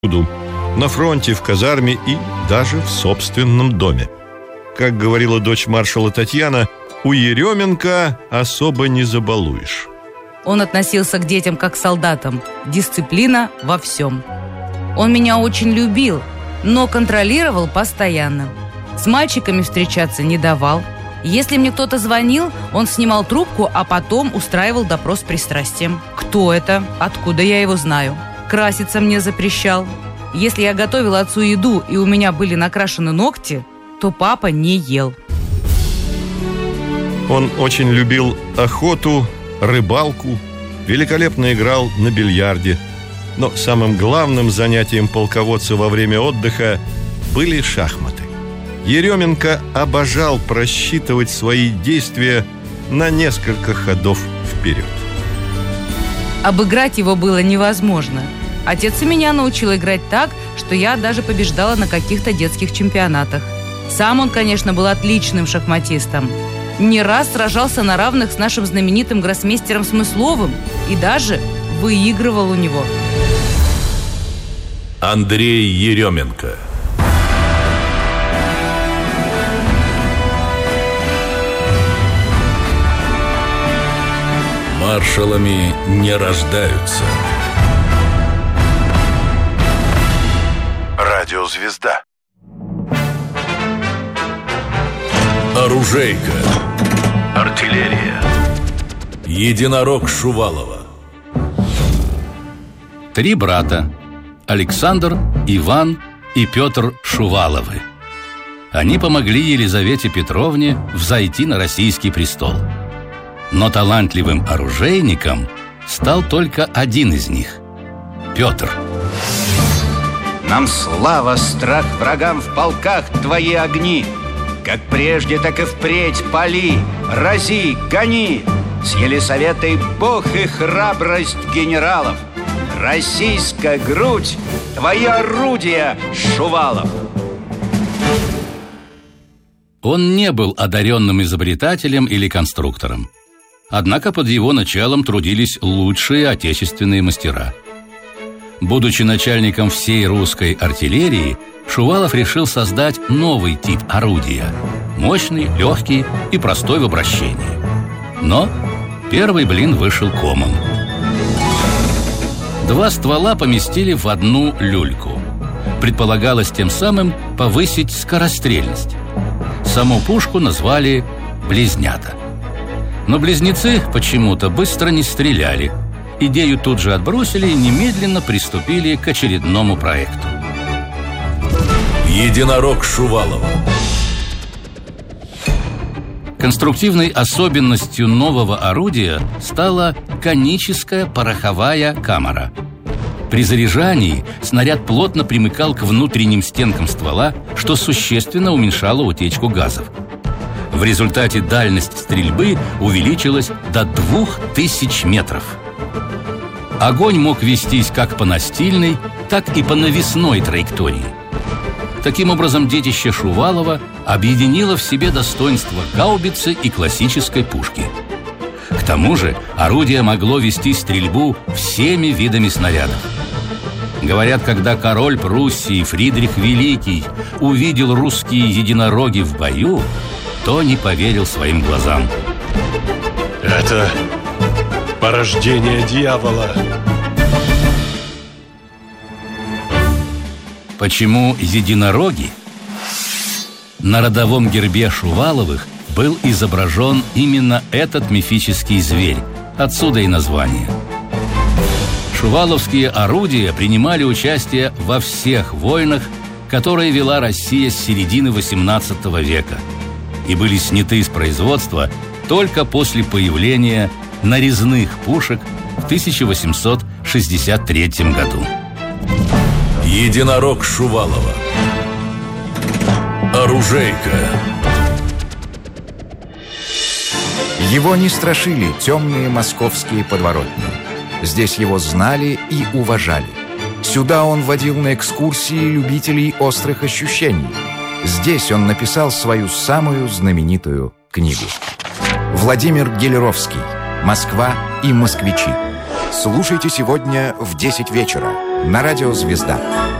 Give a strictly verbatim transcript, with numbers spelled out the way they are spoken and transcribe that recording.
на фронте, в казарме и даже в собственном доме. Как говорила дочь маршала Татьяна, у Еременко особо не забалуешь. Он относился к детям как к солдатам. Дисциплина во всем. Он меня очень любил, но контролировал постоянно. С мальчиками встречаться не давал. Если мне кто-то звонил, он снимал трубку, а потом устраивал допрос с пристрастием. Кто это? Откуда я его знаю? Краситься мне запрещал. Если я готовила отцу еду и у меня были накрашены ногти, то папа не ел. Он очень любил охоту, рыбалку, великолепно играл на бильярде. Но самым главным занятием полководца во время отдыха были шахматы. Еременко обожал просчитывать свои действия на несколько ходов вперед. Обыграть его было невозможно. Отец и меня научил играть так, что я даже побеждала на каких-то детских чемпионатах. Сам он, конечно, был отличным шахматистом. Не раз сражался на равных с нашим знаменитым гроссмейстером Смысловым и даже выигрывал у него. Андрей Еременко. Маршалами не рождаются. Радиозвезда. Оружейка. Артиллерия. Единорог Шувалова. Три брата: Александр, Иван и Петр Шуваловы. Они помогли Елизавете Петровне взойти на российский престол. Но талантливым оружейником стал только один из них – Петр. Нам слава, страх врагам в полках твои огни. Как прежде, так и впредь пали, рази, гони. С Елисаветой Бог и храбрость генералов. Российская грудь, твои орудия, Шувалов. Он не был одаренным изобретателем или конструктором. Однако под его началом трудились лучшие отечественные мастера. Будучи начальником всей русской артиллерии, Шувалов решил создать новый тип орудия – мощный, легкий и простой в обращении. Но первый блин вышел комом. Два ствола поместили в одну люльку. Предполагалось тем самым повысить скорострельность. Саму пушку назвали «Близнята». Но близнецы почему-то быстро не стреляли. Идею тут же отбросили и немедленно приступили к очередному проекту. Единорог Шувалова. Конструктивной особенностью нового орудия стала коническая пороховая камера. При заряжании снаряд плотно примыкал к внутренним стенкам ствола, что существенно уменьшало утечку газов. В результате дальность стрельбы увеличилась до двух тысяч метров. Огонь мог вестись как по настильной, так и по навесной траектории. Таким образом, детище Шувалова объединило в себе достоинства гаубицы и классической пушки. К тому же орудие могло вести стрельбу всеми видами снарядов. Говорят, когда король Пруссии Фридрих Великий увидел русские единороги в бою, то не поверил своим глазам. Это порождение дьявола. Почему единороги? На родовом гербе Шуваловых был изображен именно этот мифический зверь. Отсюда и название. Шуваловские орудия принимали участие во всех войнах, которые вела Россия с середины восемнадцатого века, и были сняты из производства только после появления нарезных пушек в тысяча восемьсот шестьдесят третьем году. Единорог Шувалова. Оружейка. Его не страшили темные московские подворотни. Здесь его знали и уважали. Сюда он водил на экскурсии любителей острых ощущений. Здесь он написал свою самую знаменитую книгу. Владимир Гелеровский. «Москва и москвичи». Слушайте сегодня в десять вечера на радио «Звезда».